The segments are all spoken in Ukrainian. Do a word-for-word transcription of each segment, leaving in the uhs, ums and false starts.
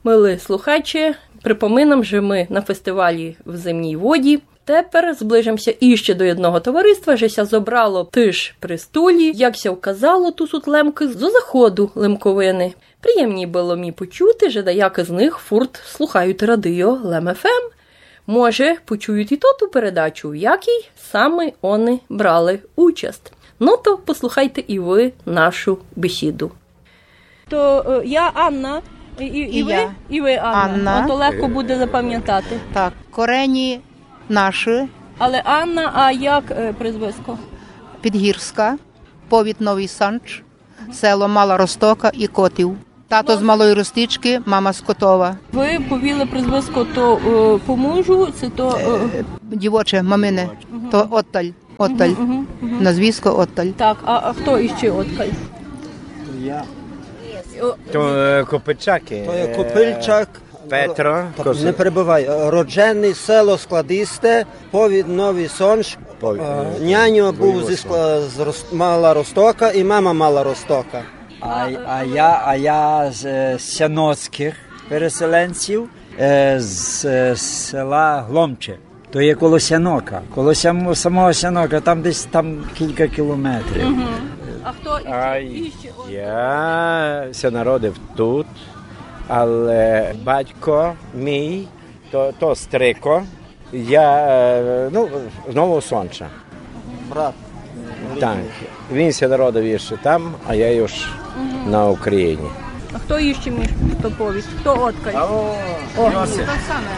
Мили слухачі, припоминам, що ми на фестивалі в Зимній воді. Тепер зближимося іще до одного товариства, що ся зобрало тиж при стулі, як ся вказало ту сут лемки зо заходу лемковини. Приємні було мені почути, що деякі з них фурт слухають радіо Лем-ФМ. Може, почують і ту передачу, в якій саме вони брали участь. Ну то послухайте і ви нашу бесіду. То е, я Анна, і, і, і, і ви, я. і ви Анна. Анна. Ото легко буде запам'ятати. Так, корені наші, Але Анна, а як е, прізвисько? Підгірська, повіт Новий Санч, село Мала Ростока і Котів. Тато з Малої Ростички, мама з Котова. Ви повіли прізвисько то е, по мужу, це то... Е... Дівоче, мамине, угу. То Отталь, Отталь, угу, угу, угу. Назвісько Отталь. Так, а, а хто іще Отталь? Я. То е, Копичаки. То є Копильчак. Петро. Так, не перебувай. Роджений, село Складисте, повід Новий Сонч. Повід. Няньо був зі скла... з Рост... Мала Ростока і мама Мала Ростока. А, а, я, а я з е, сяноцьких переселенців, е, з е, села Гломче. То є коло Сянока. Коло сям, самого Сянока, там десь там кілька кілометрів. Угу. А хто іще? А іще? я ся народив тут, але батько мій, то, то Стрико, я, ну, з Нового Сонча. Брат. Так, він ся народив ще там, а я його ж угу. на Україні. А хто іще між хто повість? Хто Откаль? О, Йосип.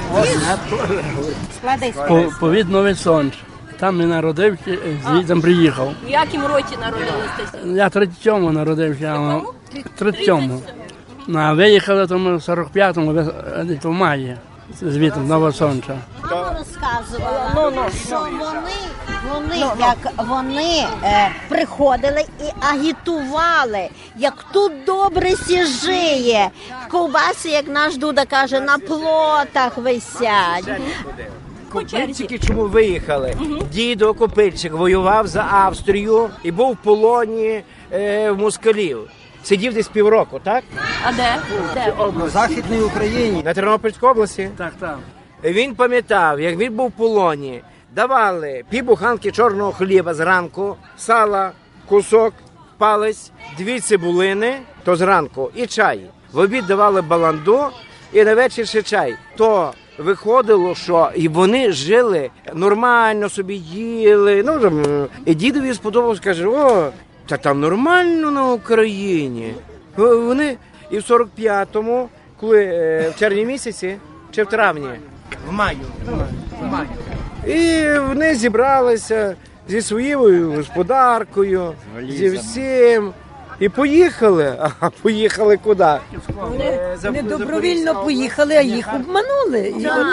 Повід Новий Сонч. Там я народився, звідти приїхав. В якому році народилися? Я тридцятому народився, а тридцятому. Ну, а виїхали тому в сорок п'ятому, в маї, звідти, Нового Сонча. Мама розказувала, no, no, no. що вони, вони, no, no. як вони е, приходили і агітували, як тут добре сіжиє. Ковбаси, як наш Дуда каже, на плотах висять. Копильчики чому виїхали? Угу. Дідо Копильчик воював за Австрію і був в полоні е, в москалів. Сидів десь півроку, так? А де? Де? На Західній Україні. На Тернопільській області? Так, так. Він пам'ятав, як він був в полоні, давали півбуханки чорного хліба зранку, сала, кусок, палець, дві цибулини, то зранку, і чай. В обід давали баланду і на вечір ще чай. То виходило, що і вони жили нормально, собі їли. Ну, і дідові сподобалось, каже, о, та там нормально на Україні. Вони і в сорок п'ятому, коли в червні місяці, чи в травні? В маю. В маю. І вони зібралися зі своєю господаркою, зі всім. І поїхали. А поїхали куди? Вони не добровільно поїхали, а їх обманули.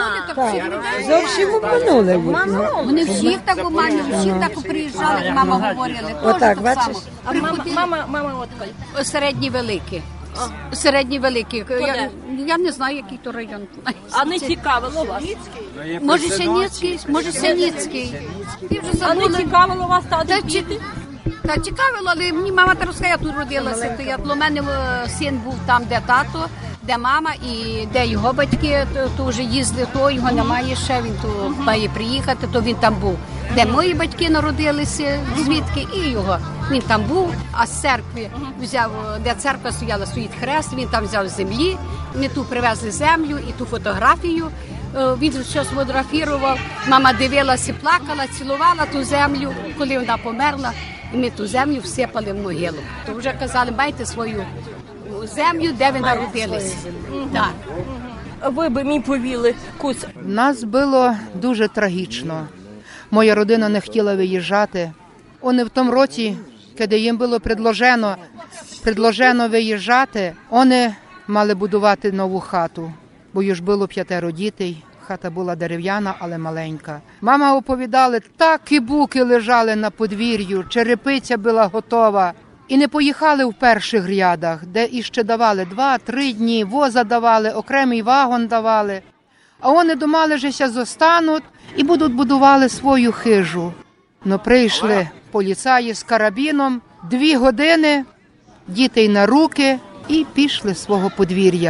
Зовсім обманули. Вони всіх так обманули, всіх так приїжджали, як мама говорила. Отак, бачиш? А мама, мама, мама Откаль? Середні великі. Середні великі. Я, я не знаю, який то район. А не цікавило вас? Може Синіцький, може Синіцький. А не цікавило вас та діти? Та цікавило, але мені мама та розказала, я тут родилася. То я, у мене син був там, де тато, де мама і де його батьки, то, то вже їздили, то його немає ще, він то має приїхати, то він там був. Де мої батьки народилися, звідки, і його. Він там був, а з церкви взяв, де церква стояла, стоїть хрест, він там взяв землі, ми тут привезли землю і ту фотографію. Він щось фотографував, мама дивилася, плакала, цілувала ту землю, коли вона померла, і ми ту землю всипали в могилу. То вже казали, майте свою землю, де ви народилися. Так. Ви б мені повіли, Кусь. В нас було дуже трагічно. Моя родина не хотіла виїжджати. Вони в тому році, коли їм було предложено, предложено виїжджати, вони мали будувати нову хату. Бо ж було п'ятеро дітей, хата була дерев'яна, але маленька. Мама оповідала, так і буки лежали на подвір'ю, черепиця була готова. І не поїхали в перших рядах, де іще давали два-три дні, воза давали, окремий вагон давали. А вони думали, що ся зостануть і будуть будували свою хижу. Но прийшли поліцаї з карабіном, дві години, дітей на руки і пішли з свого подвір'я.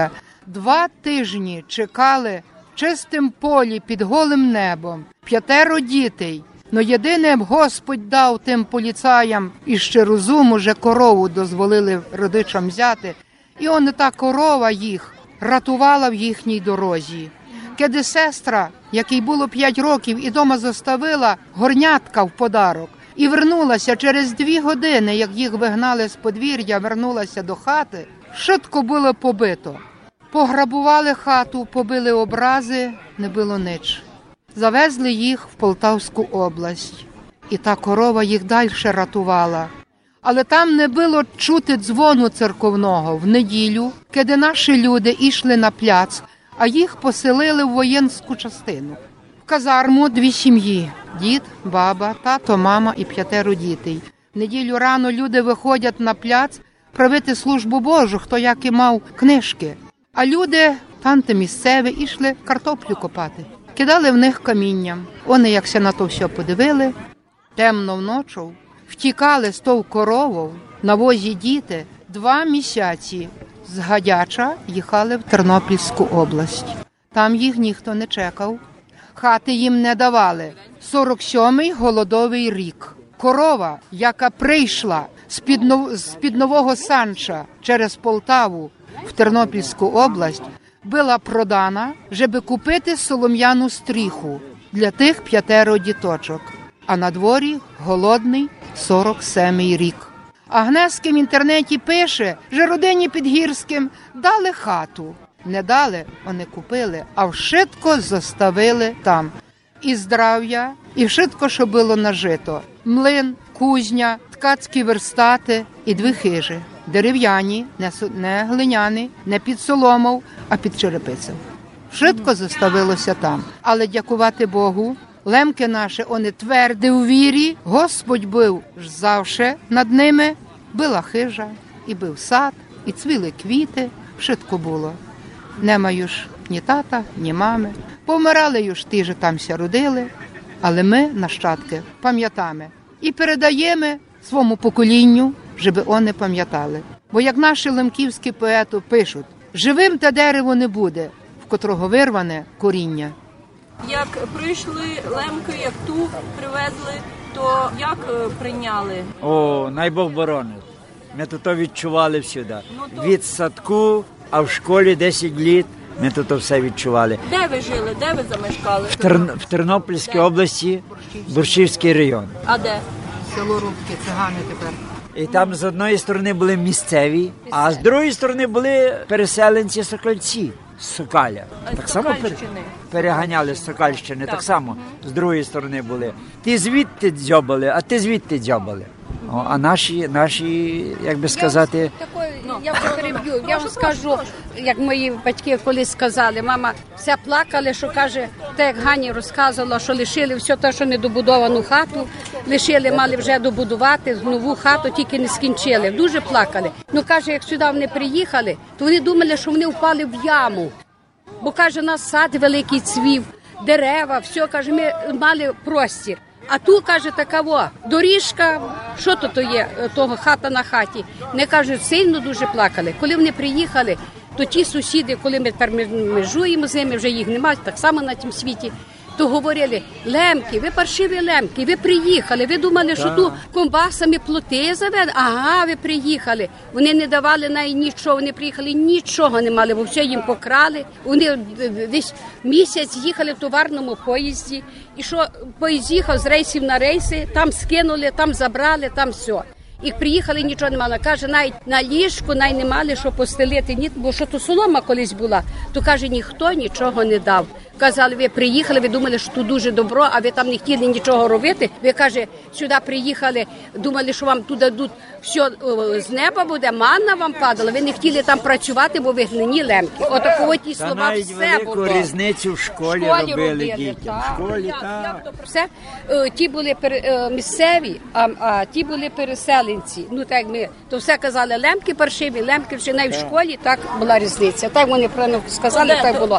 Два тижні чекали в чистім полі під голим небом. П'ятеро дітей. Но єдине б Господь дав тим поліцаям іще розуму, же корову дозволили родичам взяти. І он та корова їх рятувала в їхній дорозі. Кеди сестра, якій було п'ять років, і дома заставила горнятка в подарок. І вернулася через дві години, як їх вигнали з подвір'я, вернулася до хати. Швидко було побито. Пограбували хату, побили образи, не було нич. Завезли їх в Полтавську область. І та корова їх далі рятувала. Але там не було чути дзвону церковного в неділю, коли наші люди йшли на пляц, а їх поселили в воєнську частину. В казарму дві сім'ї – дід, баба, тато, мама і п'ятеро дітей. В неділю рано люди виходять на пляц правити службу Божу, хто як і мав книжки. А люди, танти місцеві, йшли картоплю копати. Кидали в них камінням. Вони, якся на то все подивили, темно вночі, втікали з тою коровою, на возі діти, два місяці з Гадяча їхали в Тернопільську область. Там їх ніхто не чекав. Хати їм не давали. сорок сьомий голодовий рік. Корова, яка прийшла з-під, Нов... з-під Нового Санча через Полтаву в Тернопільську область, була продана, щоб купити солом'яну стріху для тих п'ятеро діточок. А на дворі голодний сорок сьомий рік. Агнеський в інтернеті пише, що родині Підгірським дали хату. Не дали, вони купили, а вшитко заставили там. І здрав'я, і вшитко, що було нажито. Млин, кузня, ткацькі верстати і дві хижі. Дерев'яні, не, не глиняні, не під соломов, а під черепицем. Вшитко заставилося там. Але дякувати Богу, лемки наші, вони тверді у вірі, Господь був завше над ними, була хижа, і був сад, і цвіли квіти, вшитко було. Немає ж ні тата, ні мами. Помирали ж ті ж тамся родили, але ми, нащадки, пам'ятаємо. І передаємо своєму поколінню, щоб вони пам'ятали. Бо як наші лемківські поети пишуть, живим те дерево не буде, в котрого вирване коріння. Як прийшли лемки, як ту привезли, то як прийняли? О, най Бог боронить. Ми тут відчували всюди. Від садку, а в школі десять літ ми тут все відчували. Де ви жили? Де ви замешкали? В, Тер... в Тернопільській області, Борщівський район. А де? Село Рубки, цигани тепер. І там з одної сторони були місцеві, а з другої сторони були переселенці сокальці з Сокаля. Так само переганяли з Сокальщини, так само з другої сторони були. Ті звідти дзьобали, а ті звідти дзьобали. О, а наші, наші, як би сказати... Я вже переб'ю, я вам скажу, як мої батьки колись сказали, мама, все плакали, що каже, так як Гані розказувала, що лишили все те, що недобудовану хату, лишили, мали вже добудувати нову хату, тільки не скінчили, дуже плакали. Ну, каже, як сюди вони приїхали, то вони думали, що вони впали в яму, бо, каже, у нас сад великий цвів, дерева, все, каже, ми мали простір. А тут, каже, такаво, доріжка, що то є, того хата на хаті. Не, кажуть, сильно дуже плакали. Коли вони приїхали, то ті сусіди, коли ми тепер межуємо з ними, вже їх немає, так само на цьому світі, то говорили, лемки, ви паршиві лемки, ви приїхали, ви думали, що тут ковбасами плоти завели, ага, ви приїхали. Вони не давали навіть нічого, вони приїхали, нічого не мали, бо все їм покрали. Вони десь місяць їхали в товарному поїзді, і що поїзд їхав з рейсів на рейси, там скинули, там забрали, там все. І приїхали, нічого не мали. Каже, навіть на ліжку навіть не мали, що постелити, ні, бо що то солома колись була. То, каже, ніхто нічого не дав. Казали, ви приїхали, ви думали, що тут дуже добро, а ви там не хотіли нічого робити. Ви, каже, сюди приїхали, думали, що вам тут дадуть все з неба буде, манна вам падала. Ви не хотіли там працювати, бо ви гнині лемки. Отаково ті слова, та навіть все було. велику різницю в школі, в школі робили, робили дітям. Так. В школі, як, так. як то все. Ті були пер, місцеві, а, а ті були переселенці. Ну, так ми, то все казали, лемки паршиві, лемки вже навіть в школі, так була різниця. Так вони правильно сказали, так було.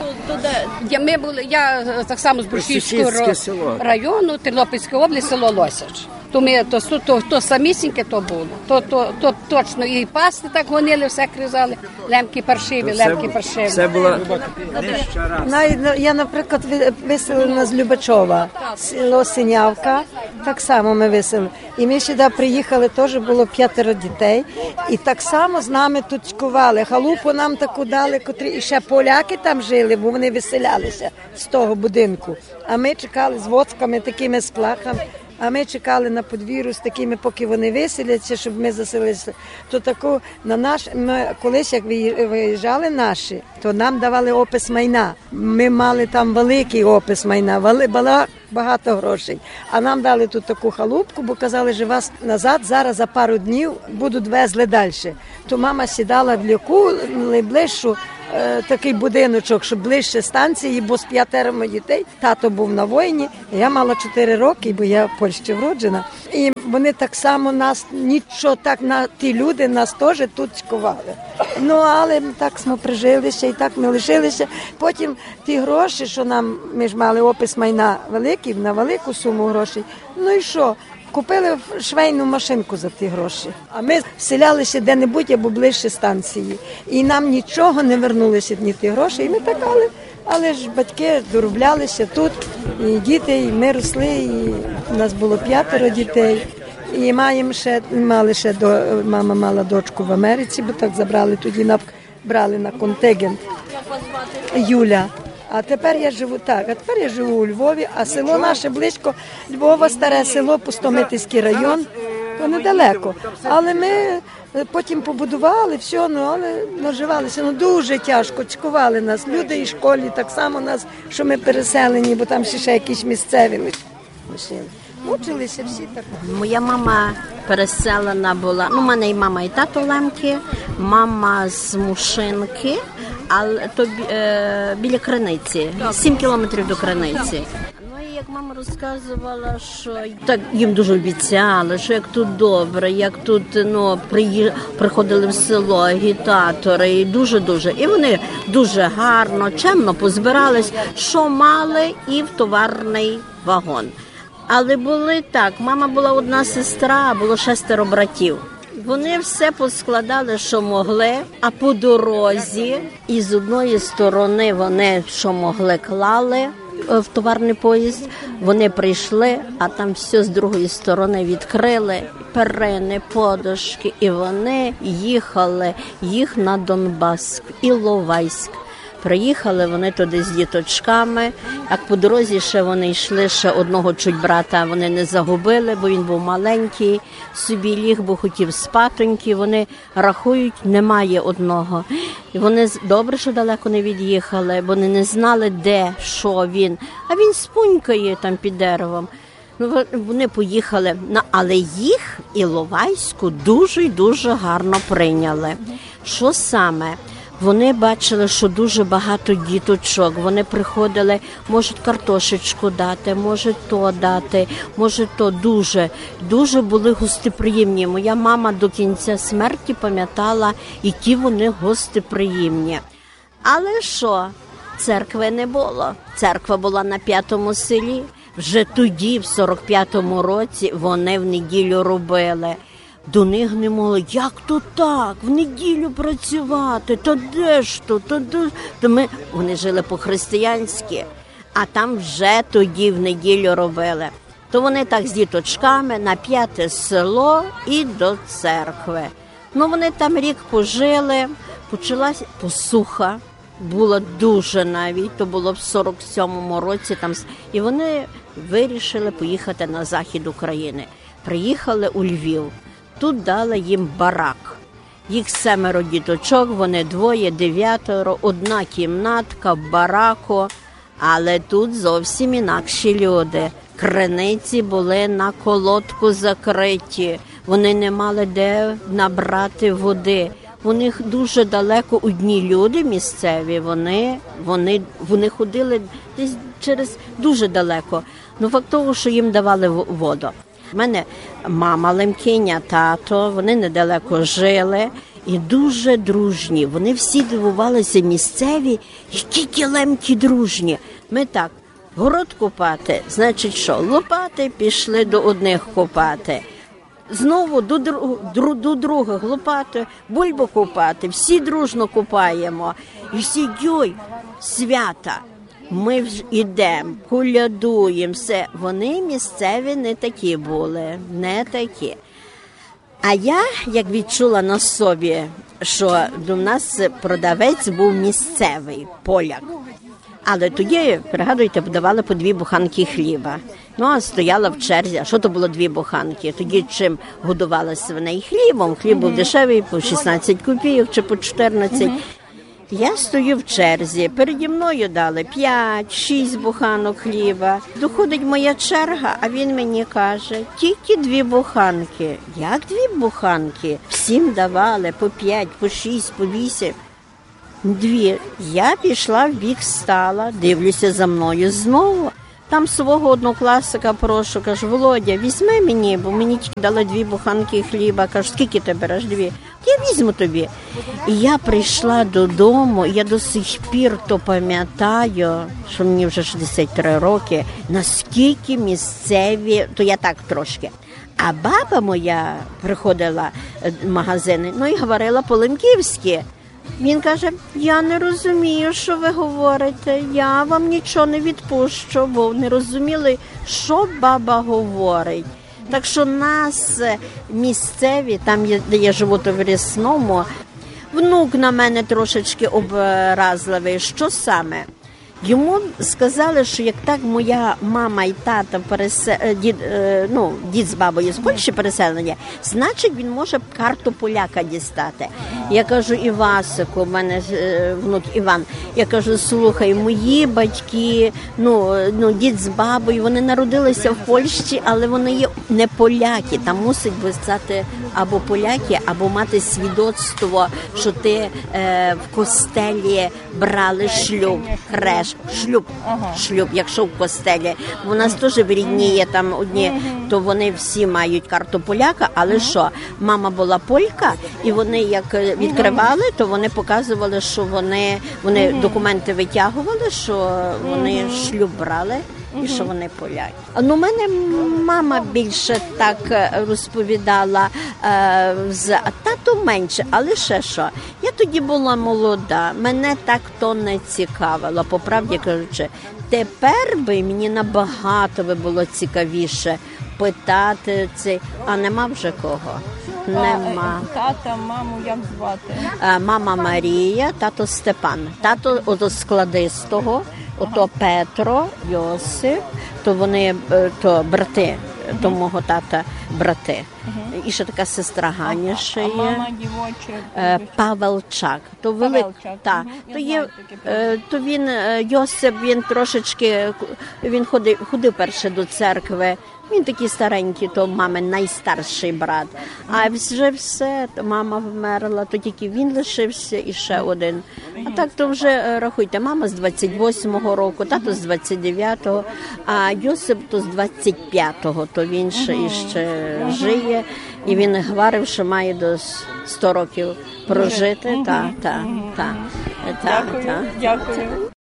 Я, ми були, я так само з Борщівського району, Тернопільської області, село Лосяч. То ми то, то, то, то самісіньке то було. То, то, то точно і пасти так гонили, все кризали. Лемки паршиві, лемки паршиві. Це було Я, наприклад, виселена з Любачова, село Синявка, так само ми виселили. І ми сюди приїхали, теж було п'ятеро дітей. І так само з нами тут чкували. Халупу нам таку дали, котрі і ще поляки там жили, бо вони виселялися з того будинку. А ми чекали з воцками, такими з плахами. А ми чекали на подвір'ю з такими, поки вони виселяться, щоб ми заселилися. То таку на наш ми колись як виїжджали наші, то нам давали опис майна. Ми мали там великий опис майна, була багато грошей. А нам дали тут таку халупку, бо казали, що вас назад зараз за пару днів будуть везли далі. То мама сідала в ліку найближчу. Такий будиночок, щоб ближче станції, бо з п'ятеро дітей. Тато був на воїні, я мала чотири роки, бо я в Польщі вроджена. І вони так само нас, нічого так, на ті люди нас теж тут чекували. Ну, але так ми прижилися і так ми лишилися. Потім ті гроші, що нам, ми ж мали опис майна великий, на велику суму грошей. Ну і що? Купили швейну машинку за ті гроші. А ми вселялися де-небудь або ближче станції. І нам нічого не вернулися ні ті гроші. І ми такали. Але ж батьки дороблялися тут. І діти, і ми росли. І у нас було п'ятеро дітей. І маємо ще, мали ще до, мама мала дочку в Америці, бо так забрали тоді, на, брали на контингент. Юля. А тепер я живу так, а тепер я живу у Львові, а село наше близько, Львова, старе село, Пустомитівський район, то недалеко. Але ми потім побудували, все, ну, але наживалися, ну дуже тяжко, чекували нас. Люди і школі так само нас, що ми переселені, бо там ще, ще якісь місцеві лишили. Мучилися всі так. Моя мама переселена була, ну, в мене і мама, і тато Лемки, мама з Мушинки, але то е, біля Криниці, сім кілометрів до Криниці. Ну і як мама розказувала, що так їм дуже обіцяли, що як тут добре, як тут, ну, приї... приходили в село агітатори, і дуже-дуже. І вони дуже гарно, чемно позбирались, що мали, і в товарний вагон. Але були так, мама була одна сестра, а було шестеро братів. Вони все поскладали, що могли, а по дорозі і з одної сторони вони, що могли, клали в товарний поїзд, вони прийшли, а там все з другої сторони відкрили, перини, подушки, і вони їхали їх на Донбас, Іловайськ. Приїхали вони туди з діточками, а по дорозі ще вони йшли, ще одного чуть брата вони не загубили, бо він був маленький, собі ліг, бо хотів спатоньки, вони рахують, немає одного. І вони добре, що далеко не від'їхали, бо вони не знали, де, що він, а він спунькає там під деревом. Ну, вони поїхали, але їх Іловайську дуже і дуже гарно прийняли. Що саме? Вони бачили, що дуже багато діточок, вони приходили, можуть картошечку дати, може то дати, може то дуже, дуже були гостеприємні. Моя мама до кінця смерті пам'ятала, які вони гостеприємні. Але що, церкви не було, церква була на п'ятому селі, вже тоді, в сорок п'ятому році, вони в неділю робили. До них не могли, як то так, в неділю працювати, то де ж то, то де ж то ми, вони жили по-християнськи, а там вже тоді в неділю робили. То вони так з діточками на п'яте село і до церкви. Ну, вони там рік пожили, почалася посуха, була дуже навіть, то було в сорок сьомому році, там, і вони вирішили поїхати на захід України. Приїхали у Львів. Тут дали їм барак. Їх семеро діточок, вони двоє, дев'ятеро, одна кімнатка в бараку. Але тут зовсім інакші люди. Криниці були на колодку закриті. Вони не мали де набрати води. У них дуже далеко одні люди місцеві, вони, вони, вони ходили десь через дуже далеко. Ну, факт того, що їм давали воду. У мене мама Лемкиня, тато, вони недалеко жили і дуже дружні. Вони всі дивувалися місцеві, які ті Лемки дружні. Ми так Город копати, значить що, лопати пішли до одних копати. Знову до, дру, до других лопати, бульбу копати, всі дружно копаємо. І всі, йой, свята, ми вже йдемо, колядуємо, все. Вони місцеві не такі були, не такі. А я, як відчула на собі, що до нас продавець був місцевий, поляк. Але тоді, пригадуйте, подавали по дві буханки хліба. Ну, а стояла в черзі. А що то було дві буханки? Тоді чим годували свиней? Хлібом. Хліб був дешевий, по шістнадцять копійок чи по чотирнадцять. Я стою в черзі, переді мною дали п'ять-шість буханок хліба. Доходить моя черга, а він мені каже, тільки дві буханки. Як дві буханки? Всім давали по п'ять, по шість, по вісім. Дві. Я пішла в бік, стала, дивлюся за мною знову. Там свого однокласника прошу, кажу, Володя, візьми мені, бо мені тільки дали дві буханки хліба. Кажу, скільки ти береш? Дві. Я візьму тобі. І я прийшла додому, я до сих пір то пам'ятаю, що мені вже шістдесят три роки, наскільки місцеві, то я так трошки. А баба моя приходила в магазини, ну і говорила по-лемківськи. Він каже, я не розумію, що ви говорите, я вам нічого не відпущу, бо не розуміли, що баба говорить. Так що нас місцеві, там, де я живу в Рясному, внук на мене трошечки образливий. Що саме? Йому сказали, що як так моя мама і тата, пересе... дід, ну, дід з бабою з Польщі переселення, значить він може карту поляка дістати. Я кажу, Івасику, в мене внук Іван, я кажу, слухай, мої батьки, ну, ну дід з бабою, вони народилися в Польщі, але вони є не поляки, там мусить писати або поляки, або мати свідоцтво, що ти е, в костелі брали шлюб, хрест. Шлюб, ага. шлюб, якщо в костелі. У нас теж в рідні є там одні, uh-huh. то вони всі мають карту поляка, але uh-huh. що, мама була полька, і вони як відкривали, то вони показували, що вони, вони uh-huh. документи витягували, що вони uh-huh. шлюб брали. І що вони поляки. Ну, мене мама більше так розповідала, е, з а тато менше, але ще що. Я тоді була молода, мене так то не цікавило, по правді кажучи. Тепер би мені набагато би було цікавіше питати це, а нема вже кого. Нема. А, тата, маму як звати? Е, мама Марія, тато Степан. Тато ото складистого. Ото Петро, Йосип, то вони, то брати, то мого тата брати. Uh-huh. І ще така сестра Ганя ще є. А мама дівоча? Е, Павелчак. То велик, та, uh-huh. то є, е, то він, Йосип, він трошечки, він ходив, ходив перше до церкви. Він такий старенький, то мамин найстарший брат. А вже все, мама вмерла, то тільки він лишився і ще один. А так то вже, рахуйте, мама з двадцять восьмого року, тато з двадцять дев'ятого, а Йосип то з двадцять п'ятого, то він ще іще жиє. І він говорив, що має до сто років прожити. Та, та, та, та, дякую, та. дякую.